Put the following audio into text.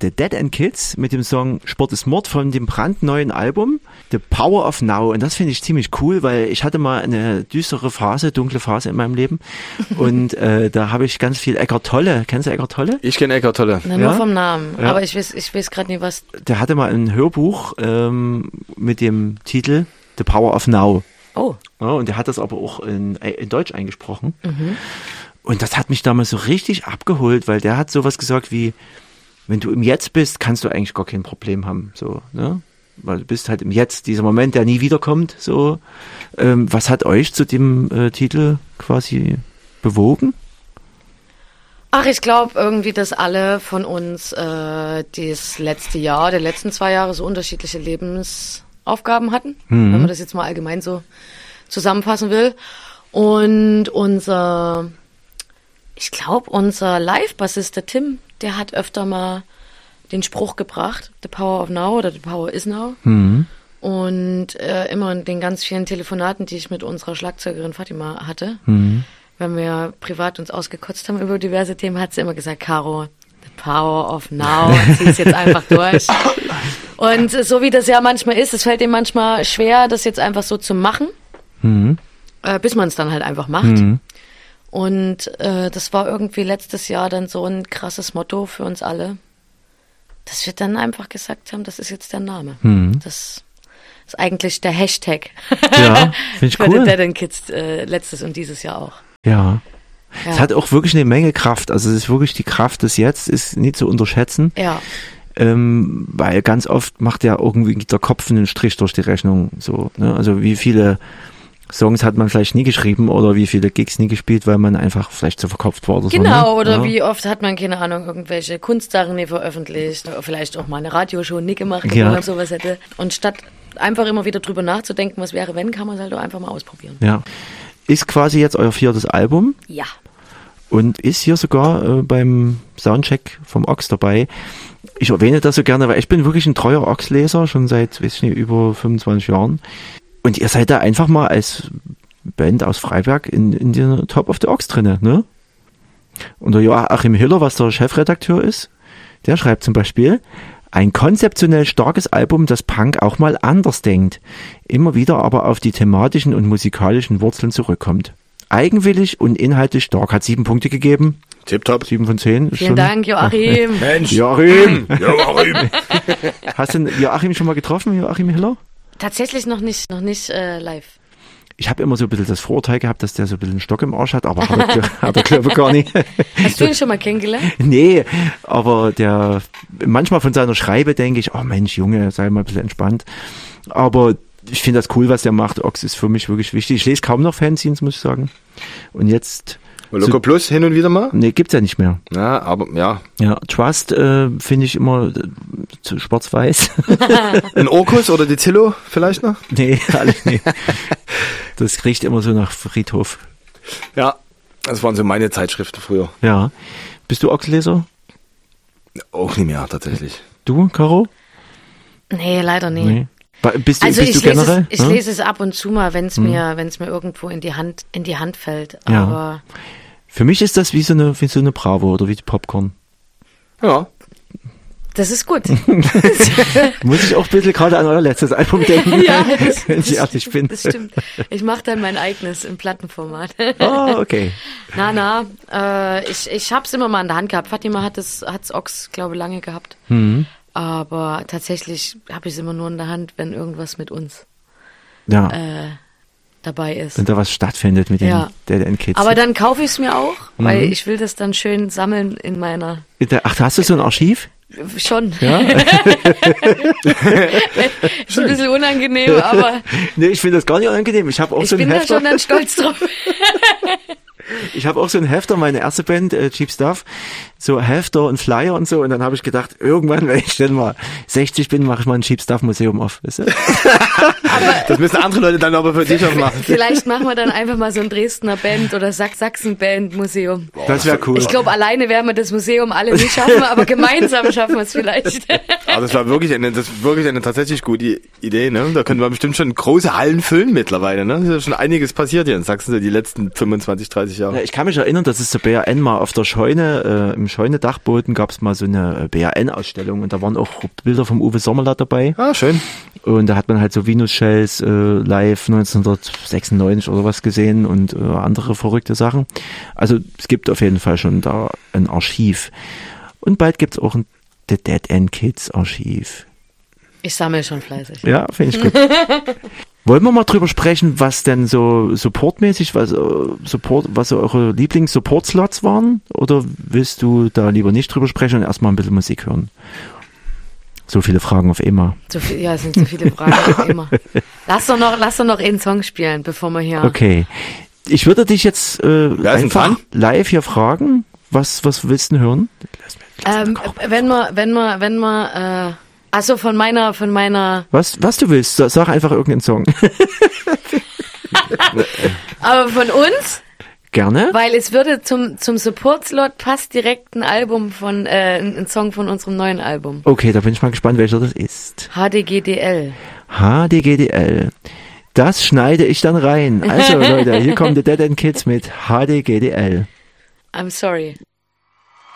The Dead End Kids mit dem Song Sport ist Mord von dem brandneuen Album The Power of Now. Und das finde ich ziemlich cool, weil ich hatte mal eine dunkle Phase in meinem Leben. Und da habe ich ganz viel Eckart Tolle. Kennst du Eckart Tolle? Ich kenne Eckart Tolle. Na, nur vom Namen. Ja. Aber ich weiß gerade nicht, was... Der hatte mal ein Hörbuch mit dem Titel The Power of Now. Oh. Ja, und der hat das aber auch in Deutsch eingesprochen. Und das hat mich damals so richtig abgeholt, weil der hat sowas gesagt wie, wenn du im Jetzt bist, kannst du eigentlich gar kein Problem haben. So, ne? Weil du bist halt im Jetzt, dieser Moment, der nie wiederkommt. So. Was hat euch zu dem Titel quasi bewogen? Ach, ich glaube irgendwie, dass alle von uns das letzte Jahr, die letzten 2 Jahre so unterschiedliche Lebensaufgaben hatten, wenn man das jetzt mal allgemein so zusammenfassen will. Und unser Live-Bassist, der Tim, der hat öfter mal den Spruch gebracht, The Power of Now oder The Power is Now. Und immer in den ganz vielen Telefonaten, die ich mit unserer Schlagzeugerin Fatima hatte, wenn wir privat uns ausgekotzt haben über diverse Themen, hat sie immer gesagt, Caro, The Power of Now, zieh es jetzt einfach durch. Und so wie das ja manchmal ist, es fällt ihm manchmal schwer, das jetzt einfach so zu machen, bis man es dann halt einfach macht. Und das war irgendwie letztes Jahr dann so ein krasses Motto für uns alle, dass wir dann einfach gesagt haben, das ist jetzt der Name. Das ist eigentlich der Hashtag Ja, finde ich für cool. The Dead End Kids letztes und dieses Jahr auch. Ja. Es hat auch wirklich eine Menge Kraft. Also es ist wirklich die Kraft des Jetzt, ist nicht zu unterschätzen. Ja. Weil ganz oft macht ja irgendwie der Kopf einen Strich durch die Rechnung. So, ne? Also wie viele Songs hat man vielleicht nie geschrieben oder wie viele Gigs nie gespielt, weil man einfach vielleicht so verkopft war oder Genau, so. Ne? oder wie oft hat man, keine Ahnung, irgendwelche Kunstsachen nie veröffentlicht oder vielleicht auch mal eine Radioshow nie gemacht, wo man sowas hätte. Und statt einfach immer wieder drüber nachzudenken, was wäre, wenn, kann man es halt auch einfach mal ausprobieren. Ja. Ist quasi jetzt euer 4. Album. Ja. Und ist hier sogar beim Soundcheck vom Ochs dabei. Ich erwähne das so gerne, weil ich bin wirklich ein treuer Ochs-Leser, schon seit, weiß ich nicht, über 25 Jahren. Und ihr seid da einfach mal als Band aus Freiberg in der Top of the Ochs drinne, ne? Und der Joachim Hiller, was der Chefredakteur ist, der schreibt zum Beispiel, ein konzeptionell starkes Album, das Punk auch mal anders denkt, immer wieder aber auf die thematischen und musikalischen Wurzeln zurückkommt. Eigenwillig und inhaltlich stark, hat 7 Punkte gegeben. Tipptopp. 7 von 10. Vielen Dank, Joachim. Mensch. Joachim. Hast du Joachim schon mal getroffen, Joachim Hiller? Tatsächlich noch nicht live. Ich habe immer so ein bisschen das Vorurteil gehabt, dass der so ein bisschen einen Stock im Arsch hat, aber hat er glaube ich gar nicht. Hast du ihn schon mal kennengelernt? Nee, aber manchmal von seiner Schreibe denke ich, oh Mensch, Junge, sei mal ein bisschen entspannt. Aber ich finde das cool, was der macht. Ochs ist für mich wirklich wichtig. Ich lese kaum noch Fanzines, muss ich sagen. Und jetzt... Loco Plus hin und wieder mal? Nee, gibt's ja nicht mehr. Ja, aber ja. Ja, Trust finde ich immer zu schwarz-weiß. Ein Orkus oder die Zillow vielleicht noch? Nee, alles nicht. Das riecht immer so nach Friedhof. Ja, das waren so meine Zeitschriften früher. Ja. Bist du Ochsleser? Auch nicht mehr, tatsächlich. Du, Caro? Nee, leider nicht. Nee. Bist du ich generell? Lese es ab und zu mal, wenn es mir irgendwo in die Hand fällt. Ja. Aber für mich ist das wie so eine Bravo oder wie die Popcorn. Ja. das ist gut. Muss ich auch ein bisschen gerade an euer letztes Album denken, Ja, wenn ich ehrlich bin. Das stimmt. Ich mache dann mein eigenes im Plattenformat. Oh, okay. Ich hab's immer mal in der Hand gehabt. Fatima hat's Ochs, glaube ich, lange gehabt. Aber tatsächlich habe ich es immer nur in der Hand, wenn irgendwas mit uns dabei ist. Wenn da was stattfindet mit den Dead End Kids. Aber dann kaufe ich es mir auch, weil ich will das dann schön sammeln in meiner... Ach, hast du so ein Archiv? Schon. Ja? Ist ein bisschen unangenehm, aber... Nee, ich finde das gar nicht unangenehm. Ich habe auch so ein Hefter. Ich bin da schon dann stolz drauf. Ich habe auch so ein Hefter, meine erste Band, Cheap Stuff, so Hefter und Flyer und so. Und dann habe ich gedacht, irgendwann, wenn ich dann mal 60 bin, mache ich mal ein Cheap Stuff Museum auf. Weißt du? Das müssen andere Leute dann aber für dich auch machen. Vielleicht machen wir dann einfach mal so ein Dresdner Band oder Sachsen-Band-Museum. Das wäre cool. Ich glaube, alleine werden wir das Museum alle nicht schaffen, aber gemeinsam schaffen wir es vielleicht. Aber das war wirklich eine tatsächlich gute Idee, ne? Da können wir bestimmt schon große Hallen füllen mittlerweile, ne? Da ist ja schon einiges passiert hier in Sachsen, so die letzten 25, 30 Jahre. Ich kann mich erinnern, dass es so BRN mal auf der Scheune, im Scheune-Dachboden gab es mal so eine BRN-Ausstellung und da waren auch Bilder vom Uwe Sommerlath dabei. Ah, schön. Und da hat man halt so Venus Shells live 1996 oder was gesehen und andere verrückte Sachen. Also es gibt auf jeden Fall schon da ein Archiv. Und bald gibt es auch ein The Dead End Kids Archiv. Ich sammle schon fleißig. Ja, finde ich gut. Wollen wir mal drüber sprechen, was denn so supportmäßig, was so eure Lieblings-Support-Slots waren? Oder willst du da lieber nicht drüber sprechen und erstmal ein bisschen Musik hören? So viele Fragen auf einmal. Ja, es sind so viele Fragen auf einmal. Lass doch noch einen Song spielen, bevor wir hier... Okay. Ich würde dich jetzt einfach live hier fragen, was willst du denn hören? Wenn wir also von meiner... Was du willst, sag einfach irgendeinen Song. Aber von uns? Gerne. Weil es würde zum Support-Slot passt direkt ein Song von unserem neuen Album. Okay, da bin ich mal gespannt, welcher das ist. HDGDL. HDGDL. Das schneide ich dann rein. Also Leute, hier kommen die Dead End Kids mit HDGDL. I'm sorry.